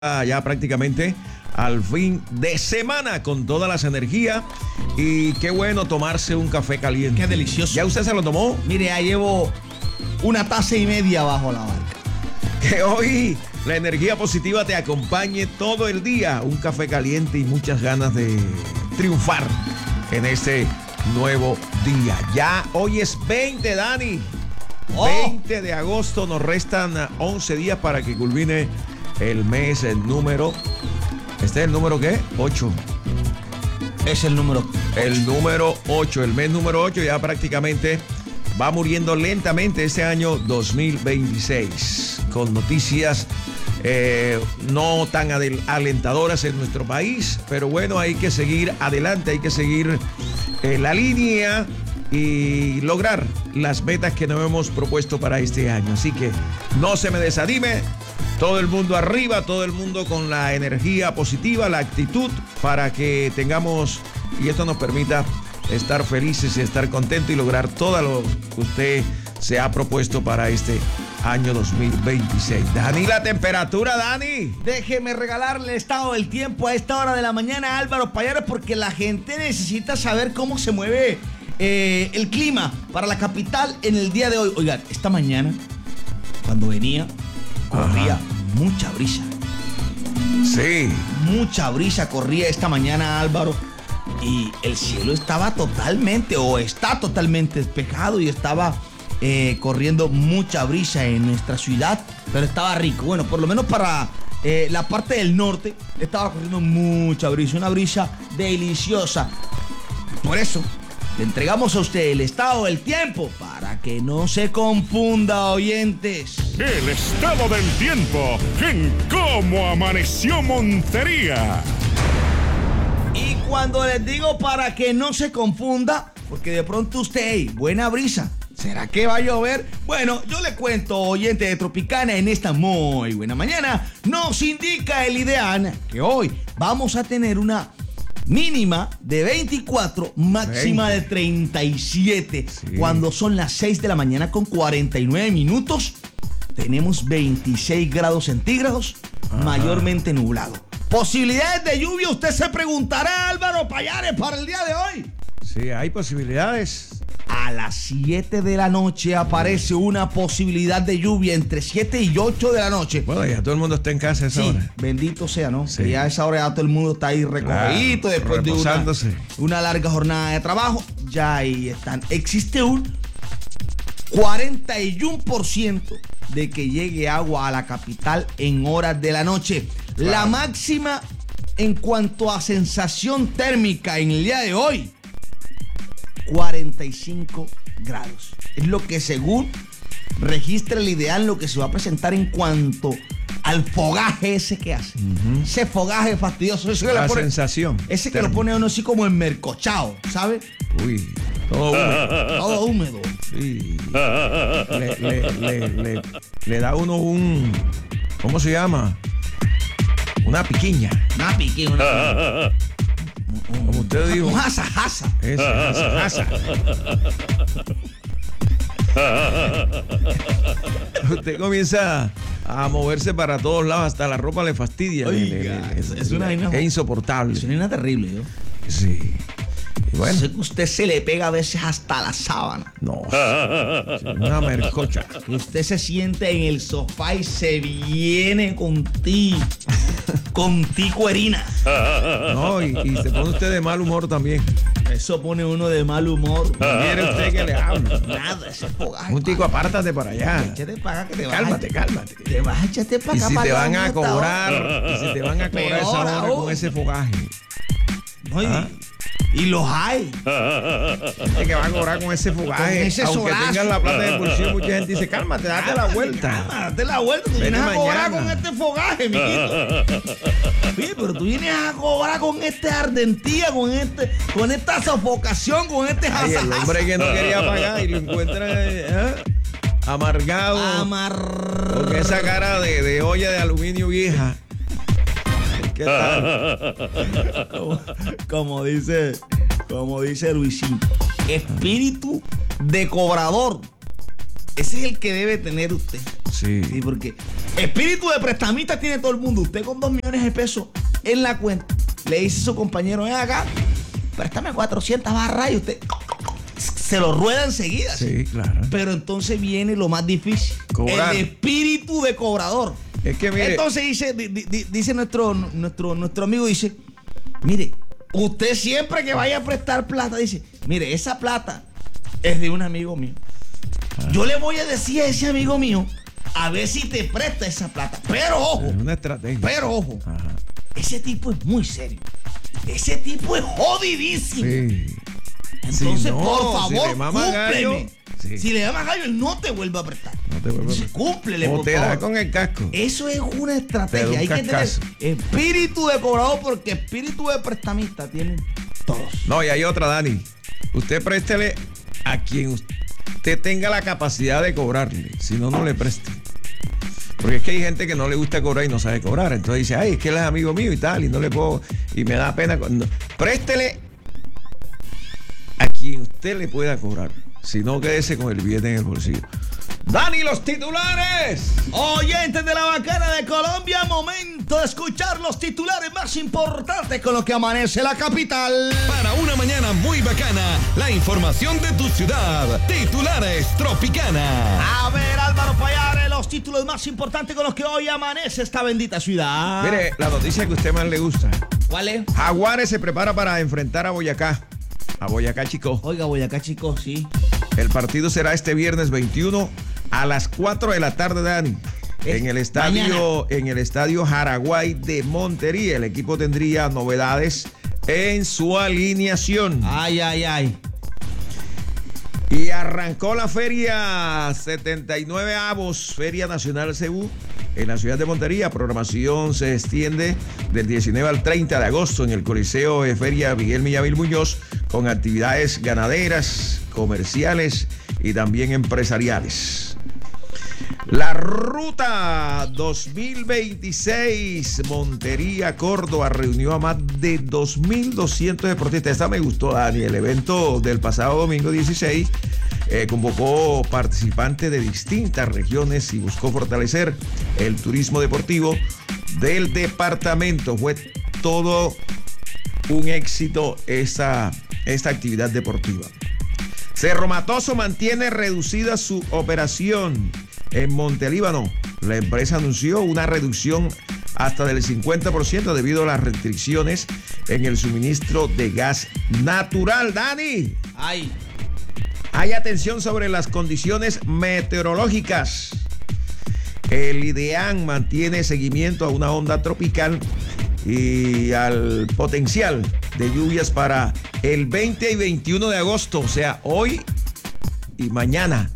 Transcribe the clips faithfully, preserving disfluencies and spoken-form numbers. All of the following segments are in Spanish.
ya prácticamente al fin de semana con todas las energías y qué bueno tomarse un café caliente. Qué delicioso. ¿Ya usted se lo tomó? Mire, ya llevo una taza y media bajo la barca. Que hoy la energía positiva te acompañe todo el día. Un café caliente y muchas ganas de triunfar en este nuevo día. Ya hoy es veinte, Dani. Oh. veinte de agosto, nos restan once días para que culmine el mes, el número. ¿Este es el número qué? ocho. Es el número El número ocho. El mes número ocho ya prácticamente va muriendo lentamente este año dos mil veintiséis. Con noticias eh, no tan adel- alentadoras en nuestro país. Pero bueno, hay que seguir adelante, hay que seguir eh, la línea y lograr las metas que nos hemos propuesto para este año. Así que no se me desanime. Todo el mundo arriba, todo el mundo con la energía positiva, la actitud para que tengamos y esto nos permita estar felices y estar contentos y lograr todo lo que usted se ha propuesto para este año dos mil veintiséis. Dani, la temperatura, Dani. Déjeme regalarle el estado del tiempo a esta hora de la mañana a Álvaro Payares porque la gente necesita saber cómo se mueve eh, el clima para la capital en el día de hoy. Oigan, esta mañana, cuando venía, corría Ajá. mucha brisa. Sí. Mucha brisa corría esta mañana, Álvaro. Y el cielo estaba totalmente, o está totalmente despejado y estaba eh, corriendo mucha brisa en nuestra ciudad. Pero estaba rico. Bueno, por lo menos para eh, la parte del norte estaba corriendo mucha brisa. Una brisa deliciosa. Por eso le entregamos a usted el estado del tiempo para que no se confunda, oyentes. El estado del tiempo en Cómo Amaneció Montería. Y cuando les digo para que no se confunda, porque de pronto usted, hey, buena brisa, ¿será que va a llover? Bueno, yo le cuento, oyente de Tropicana, en esta muy buena mañana, nos indica el IDEAN que hoy vamos a tener una mínima de veinticuatro, máxima veinte. De treinta y siete. Sí. Cuando son las seis de la mañana con cuarenta y nueve minutos, tenemos veintiséis grados centígrados, Ajá. mayormente nublado. Posibilidades de lluvia, usted se preguntará, Álvaro Payares, para el día de hoy. Sí, hay posibilidades. A las siete de la noche aparece una posibilidad de lluvia entre siete y ocho de la noche. Bueno, ya todo el mundo está en casa a esa sí, hora. Bendito sea, ¿no? Sí. Que ya a esa hora ya todo el mundo está ahí recogidito, claro, después de una, una larga jornada de trabajo. Ya ahí están. Existe un cuarenta y uno por ciento de que llegue agua a la capital en horas de la noche. Claro. La máxima en cuanto a sensación térmica en el día de hoy, cuarenta y cinco grados. Es lo que según registra el IDEAN, lo que se va a presentar en cuanto al fogaje ese que hace. Uh-huh. Ese fogaje fastidioso. Ese que la le pone, sensación. Ese que térmica. Lo pone uno así como enmercochado, ¿sabe? Uy, todo húmedo. Todo húmedo. Sí. Le, le, le, le, le da uno un... ¿Cómo se llama? Una piquiña. Una piquiña. Una... Como usted dijo. Un jasa, jasa. Eso, jasa, jasa. Usted comienza a moverse para todos lados, hasta la ropa le fastidia. Oiga, le, le, es, le, es una le, es insoportable. Es una terrible, ¿yo? Sí. Y bueno. Sé que usted se le pega a veces hasta la sábana. No. Una mercocha. Que usted se siente en el sofá y se viene con ti. Con ti cuerina. No, y, y se pone usted de mal humor también. Eso pone uno de mal humor. ¿Quiere usted que le hable? Nada, ese fogaje. Un tico, apártate para allá. Échate para acá que te vas. Cálmate, a, cálmate. Te vas a echarte para acá. Y si para te van acá, a cobrar, y si te van a cobrar Peor esa hora aún. con ese fogaje. No, y, ¿Ah? y los hay. Gente que va a cobrar con ese fogaje. Con ese aunque solazo. tengan la plata en el bolsillo, mucha gente dice, cálmate, date la vuelta. Calma, date la vuelta. Tú vienes a cobrar con este fogaje, mijito. Sí, pero tú vienes a cobrar con este ardentía, con este, con esta sofocación, con este Ay, jasa, el hombre que no quería pagar y lo encuentra ¿eh? amargado. Amar... Con esa cara de, de olla de aluminio vieja. ¿Qué tal? Como, como dice, como dice Luisín, espíritu de cobrador. Ese es el que debe tener usted. Sí. Sí, porque Espíritu de prestamista tiene todo el mundo. Usted con dos millones de pesos en la cuenta le dice a su compañero, ven acá, préstame cuatrocientas barras y usted se lo rueda enseguida. Sí, claro. Pero entonces viene lo más difícil. Cobrar. El espíritu de cobrador. Es que mire. Entonces dice, di- di- dice nuestro, nuestro, nuestro amigo, dice, mire, usted siempre que vaya a prestar plata, dice, mire, esa plata es de un amigo mío. Yo le voy a decir a ese amigo mío a ver si te presta esa plata. Pero ojo, Es una estrategia. pero ojo, Ajá. ese tipo es muy serio. Ese tipo es jodidísimo. Sí. Entonces, Si no, por si favor, le mama gallo, cúmpleme. sí. Si le mama gallo, él no te vuelve a prestar. No te vuelvo a Entonces, cúmplele, O por te da favor. con el casco. Eso es una Te da estrategia. un Hay que tener cascazo. espíritu de cobrador porque espíritu de prestamista tienen todos. No, y hay otra, Dani. Usted préstele a quien usted tenga la capacidad de cobrarle. Si no, no le preste. Porque es que hay gente que no le gusta cobrar y no sabe cobrar. Entonces dice, ay, es que él es amigo mío y tal, y no le puedo, y me da pena. No. Préstele a quien usted le pueda cobrar. Si no, quédese con el billete en el bolsillo. Dani, los titulares. Oyentes de la Bacana de Colombia, momento de escuchar los titulares más importantes con los que amanece la capital. Para una mañana muy bacana, la información de tu ciudad. Titulares Tropicana. A ver, Álvaro Payares, los títulos más importantes con los que hoy amanece esta bendita ciudad. Mire, la noticia que a usted más le gusta. ¿Cuál es? Jaguares se prepara para enfrentar a Boyacá. A Boyacá, Chico. Oiga, Boyacá, chicos, sí. El partido será este viernes veintiuno a las cuatro de la tarde, Dani. Es En el estadio, en el estadio Jaraguay de Montería. El equipo tendría novedades en su alineación. Ay, ay, ay. Y arrancó la feria setenta y nueve avos, Feria Nacional Cebú, en la ciudad de Montería. Programación se extiende del diecinueve al treinta de agosto en el Coliseo de Feria Miguel Millavil Muñoz, con actividades ganaderas, comerciales y también empresariales. La ruta dos mil veintiséis Montería-Córdoba reunió a más de dos mil doscientos deportistas. Esta me gustó, Dani. El evento del pasado domingo dieciséis eh, convocó participantes de distintas regiones y buscó fortalecer el turismo deportivo del departamento. Fue todo un éxito esta, esta actividad deportiva. Cerro Matoso mantiene reducida su operación. En Montelíbano, la empresa anunció una reducción hasta del cincuenta por ciento debido a las restricciones en el suministro de gas natural. Dani, Ay. hay atención sobre las condiciones meteorológicas. El IDEAN mantiene seguimiento a una onda tropical y al potencial de lluvias para el veinte y veintiuno de agosto, o sea, hoy y mañana.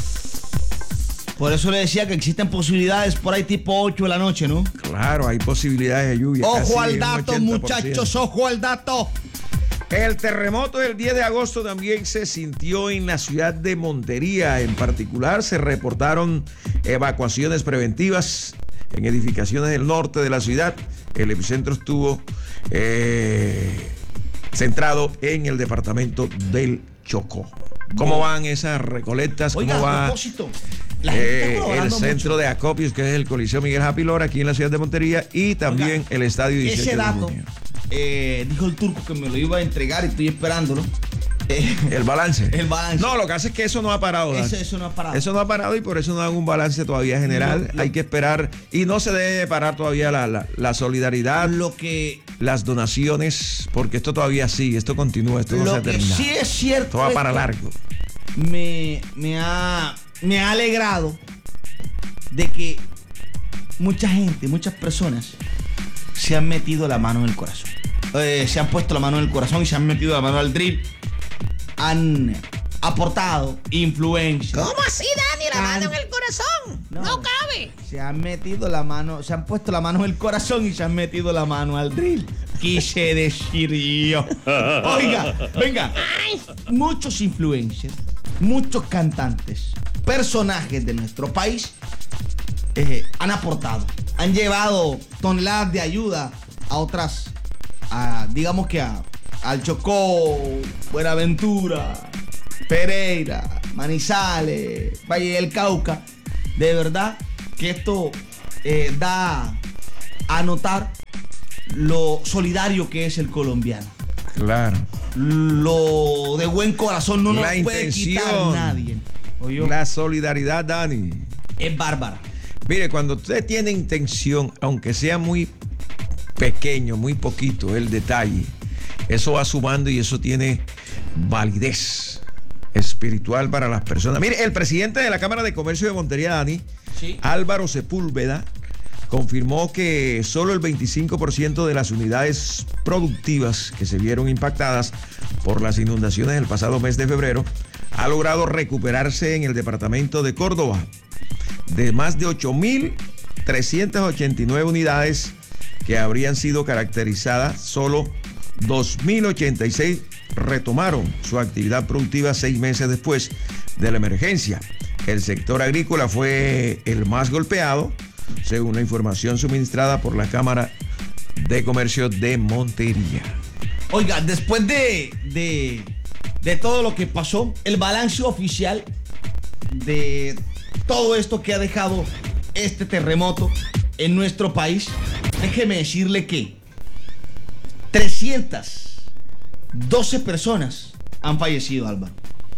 Por eso le decía que existen posibilidades por ahí tipo ocho de la noche, ¿no? Claro, hay posibilidades de lluvia. Ojo casi al un dato, ochenta por ciento. muchachos, ojo al dato. El terremoto del diez de agosto también se sintió en la ciudad de Montería. En particular, se reportaron evacuaciones preventivas en edificaciones del norte de la ciudad. El epicentro estuvo eh, centrado en el departamento del Chocó. ¿Cómo van esas recolectas? ¿Cómo Oiga, a va propósito, la gente está eh, el colaborando centro mucho. de acopios, que es el Coliseo Miguel Japilor, aquí en la ciudad de Montería, y también Oiga, el estadio dieciocho Ese de dato, junio? eh, dijo el turco que me lo iba a entregar y estoy esperándolo. Eh, El balance. El balance. No, lo que hace es que eso no ha parado. Dan. Eso, eso no ha parado. Eso no ha parado y por eso no dan un balance todavía general. Lo- lo- Hay que esperar y no se debe parar todavía la, la, la solidaridad, Lo que, las donaciones, porque esto todavía sigue, esto continúa, esto no se lo ha que terminado. sí es cierto. Esto va es para que largo. Me, me, ha, me ha alegrado de que mucha gente, muchas personas se han metido la mano en el corazón. Eh, se han puesto la mano en el corazón y se han metido la mano al drill. Han aportado influencia. ¿Cómo así, Dani? La Can- mano en el corazón. No. No, cabe. Se han metido la mano, se han puesto la mano en el corazón y se han metido la mano al drill. Quise decir yo. Oiga, venga. Muchos influencers, muchos cantantes, personajes de nuestro país eh, han aportado, han llevado toneladas de ayuda a otras, a, digamos que a, al Chocó, Buenaventura, Pereira, Manizales, Valle del Cauca. De verdad que esto eh, da a notar lo solidario que es el colombiano. Claro. Lo de buen corazón no nos La puede quitar intención. nadie. ¿Oyó? La solidaridad, Dani. Es bárbara. Mire, cuando usted tiene intención, aunque sea muy pequeño, muy poquito, el detalle, eso va sumando y eso tiene validez espiritual para las personas. Mire, el presidente de la Cámara de Comercio de Montería, Dani, Sí. Álvaro Sepúlveda, confirmó que solo el veinticinco por ciento de las unidades productivas que se vieron impactadas por las inundaciones del pasado mes de febrero ha logrado recuperarse en el departamento de Córdoba. De más de ocho mil trescientas ochenta y nueve unidades que habrían sido caracterizadas, solo dos mil ochenta y seis retomaron su actividad productiva seis meses después de la emergencia. El sector agrícola fue el más golpeado, según la información suministrada por la Cámara de Comercio de Montería. Oiga, después de, de, de todo lo que pasó, el balance oficial de todo esto que ha dejado este terremoto en nuestro país, déjeme decirle que trescientas doce personas han fallecido, Álvaro.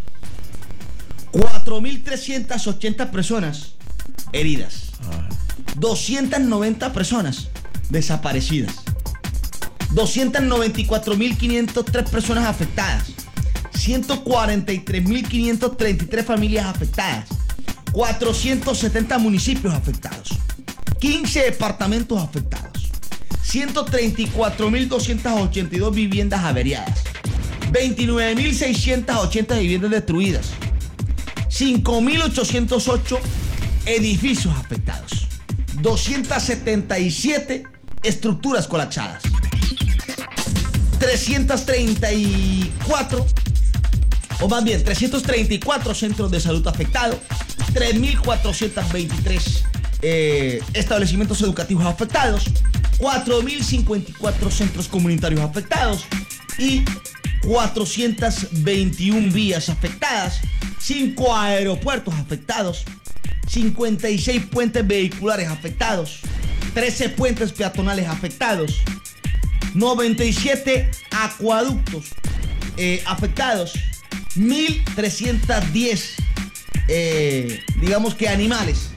cuatro mil trescientas ochenta personas heridas. doscientas noventa personas desaparecidas. doscientas noventa y cuatro mil quinientas tres personas afectadas. ciento cuarenta y tres mil quinientas treinta y tres familias afectadas. cuatrocientos setenta municipios afectados. quince departamentos afectados. ciento treinta y cuatro mil doscientas ochenta y dos viviendas averiadas. veintinueve mil seiscientas ochenta viviendas destruidas. cinco mil ochocientos ocho edificios afectados. doscientas setenta y siete estructuras colapsadas. trescientos treinta y cuatro, o más bien trescientos treinta y cuatro centros de salud afectados. tres mil cuatrocientos veintitrés eh, establecimientos educativos afectados. cuatro mil cincuenta y cuatro centros comunitarios afectados. Y cuatrocientas veintiuna vías afectadas. cinco aeropuertos afectados. cincuenta y seis puentes vehiculares afectados. trece puentes peatonales afectados. noventa y siete acueductos eh, afectados. mil trescientos diez eh, digamos que animales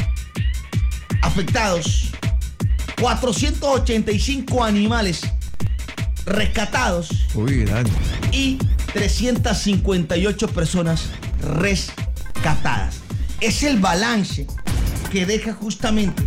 afectados. cuatrocientos ochenta y cinco animales rescatados. Uy, Dani. Y trescientas cincuenta y ocho personas rescatadas. Es el balance que deja justamente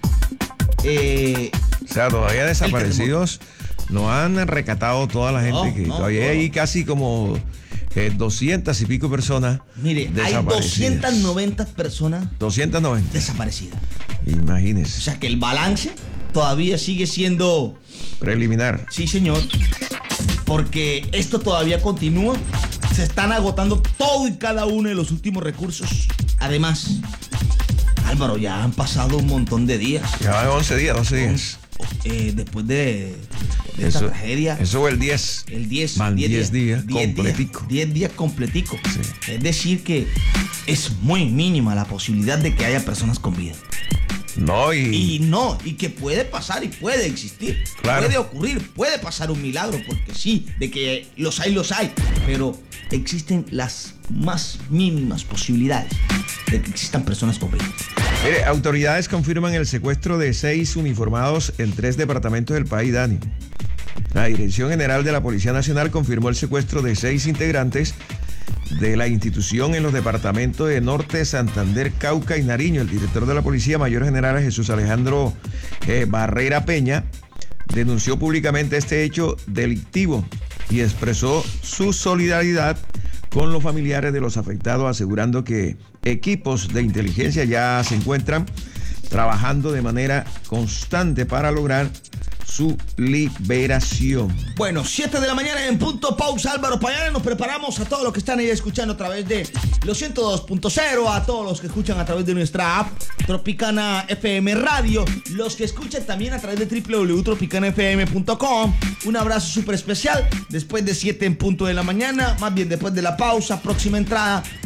eh, O sea, todavía desaparecidos no han rescatado toda la gente No, que no, todavía no. hay casi como eh, doscientas y pico personas. Mire, hay desaparecidas. doscientas noventa personas doscientas noventa. desaparecidas. O Imagínese. sea que el balance todavía sigue siendo, Preliminar. sí señor, porque esto todavía continúa. Se están agotando todo y cada uno de los últimos recursos. Además, Álvaro, ya han pasado un montón de días. Ya van once días, doce días. Eh, después de, de Eso, esta tragedia. eso fue el diez. El diez. Van diez días, diez completico. diez días completico. Sí. Es decir que es muy mínima la posibilidad de que haya personas con vida. No, y, Y no, y que puede pasar y puede existir. Claro. Puede ocurrir, puede pasar un milagro, porque sí, de que los hay, los hay. Pero existen las más mínimas posibilidades de que existan personas con vida. mire, autoridades confirman el secuestro de seis uniformados en tres departamentos del país, Dani. La Dirección General de la Policía Nacional confirmó el secuestro de seis integrantes de la institución en los departamentos de Norte, Santander, Cauca y Nariño. El director de la Policía, Mayor General Jesús Alejandro eh, Barrera Peña, denunció públicamente este hecho delictivo y expresó su solidaridad con los familiares de los afectados, asegurando que equipos de inteligencia ya se encuentran trabajando de manera constante para lograr su liberación. Bueno, siete de la mañana en punto, pausa Álvaro Payán. Nos preparamos a todos los que están ahí escuchando a través de los ciento dos punto cero, a todos los que escuchan a través de nuestra app Tropicana F M Radio, los que escuchan también a través de w w w punto tropicana f m punto com. Un abrazo súper especial después de siete en punto de la mañana, más bien después de la pausa, próxima entrada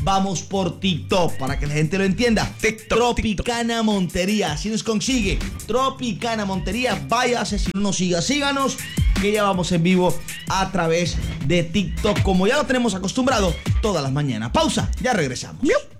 vamos por TikTok, para que la gente lo entienda. TikTok, Tropicana Montería, así nos consigue. Tropicana Montería, váyase, si no nos siga, síganos, que ya vamos en vivo a través de TikTok, como ya lo tenemos acostumbrado todas las mañanas. Pausa, ya regresamos.